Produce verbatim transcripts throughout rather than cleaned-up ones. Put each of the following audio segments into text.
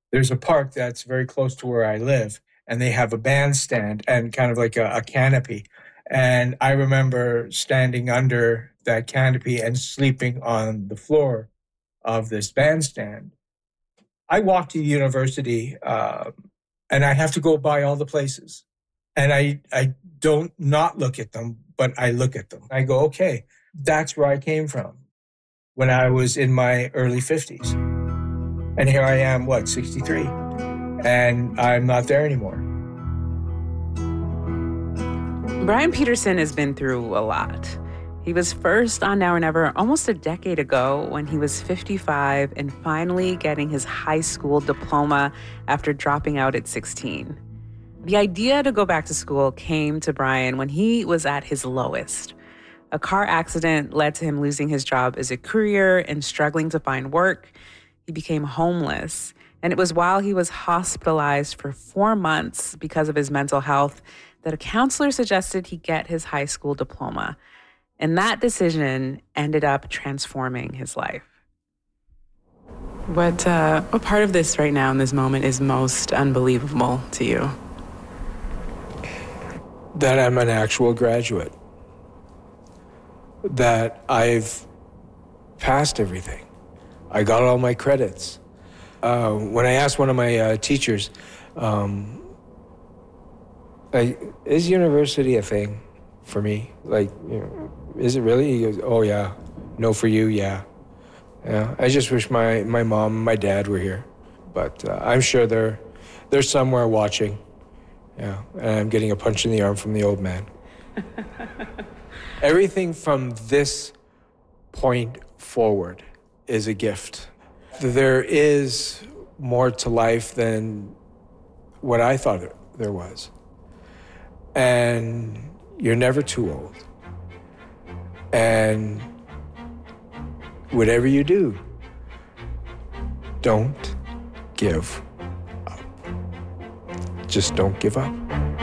there's a park that's very close to where I live, and they have a bandstand and kind of like a, a canopy. And I remember standing under that canopy and sleeping on the floor of this bandstand. I walk to university, uh, and I have to go by all the places. And I, I don't not look at them, but I look at them. I go, okay, that's where I came from when I was in my early fifties. And here I am, what, sixty-three? And I'm not there anymore. Brian Peterson has been through a lot. He was first on Now or Never almost a decade ago when he was fifty-five and finally getting his high school diploma after dropping out at sixteen. The idea to go back to school came to Brian when he was at his lowest. A car accident led to him losing his job as a courier and struggling to find work. He became homeless. And it was while he was hospitalized for four months because of his mental health that a counselor suggested he get his high school diploma. And that decision ended up transforming his life. What, uh, what part of this right now in this moment is most unbelievable to you? That I'm an actual graduate. That I've passed everything. I got all my credits. Uh, when I asked one of my uh, teachers, um, I, is university a thing for me? Like, you know, is it really? He goes, oh yeah. No for you, yeah. Yeah. I just wish my, my mom and my dad were here. But uh, I'm sure they're, they're somewhere watching. Yeah, and I'm getting a punch in the arm from the old man. Everything from this point forward is a gift. There is more to life than what I thought there was. And you're never too old. And whatever you do, don't give up. Just don't give up.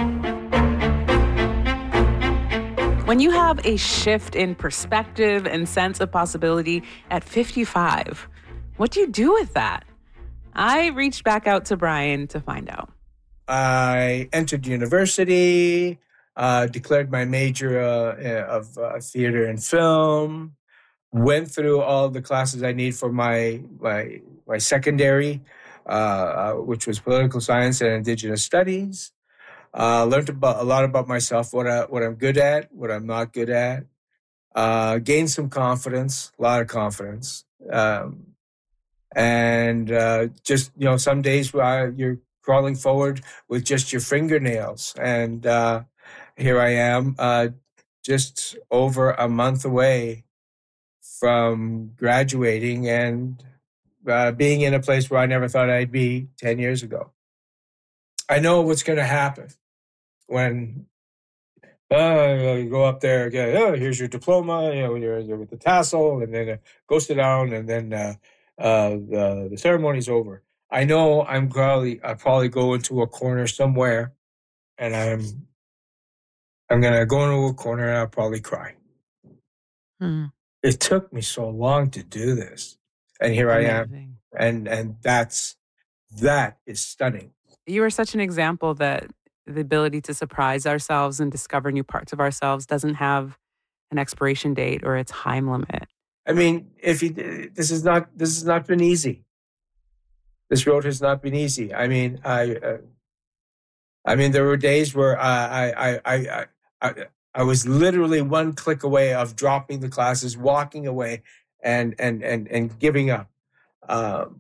When you have a shift in perspective and sense of possibility at fifty-five, what do you do with that? I reached back out to Brian to find out. I entered university, uh, declared my major uh, of uh, theater and film, went through all the classes I need for my my, my secondary, uh, uh, which was political science and indigenous studies. Uh, learned about, a lot about myself, what, I, what I'm good at, what I'm not good at. Uh, gained some confidence, a lot of confidence. Um, and uh, just, you know, some days uh, you're crawling forward with just your fingernails. And uh, here I am, uh, just over a month away from graduating and uh, being in a place where I never thought I'd be ten years ago. I know what's going to happen when uh, you go up there, get, oh, here's your diploma, you know, you're, you're with the tassel, and then uh, go sit down, and then uh, uh, the, the ceremony's over. I know I'm probably, I'll probably go into a corner somewhere, and I'm I'm going to go into a corner, and I'll probably cry. Hmm. It took me so long to do this, and here Amazing. I am, and and that's, that is stunning. You are such an example that the ability to surprise ourselves and discover new parts of ourselves doesn't have an expiration date or a time limit. I mean, if you, this is not, this has not been easy. This road has not been easy. I mean, I, uh, I mean, there were days where I, I, I, I, I, I was literally one click away of dropping the classes, walking away, and and and and giving up. Um,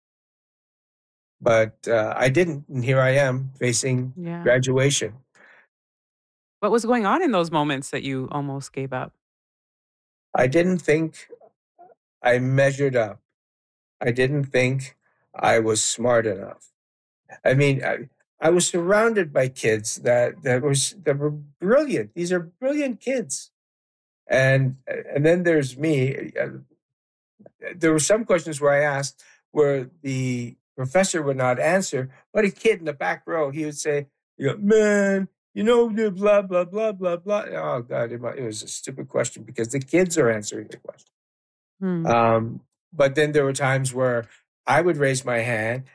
but uh, I didn't, and here I am facing Yeah. graduation. What was going on in those moments that you almost gave up? I didn't think I measured up. I didn't think I was smart enough. I mean, I, I was surrounded by kids that that was that were brilliant. These are brilliant kids, and and then there's me. There were some questions where I asked where the professor would not answer, but a kid in the back row, he would say, "You know, man, you know, blah blah blah blah blah." Oh God, it was a stupid question because the kids are answering the question. Hmm. Um, but then there were times where I would raise my hand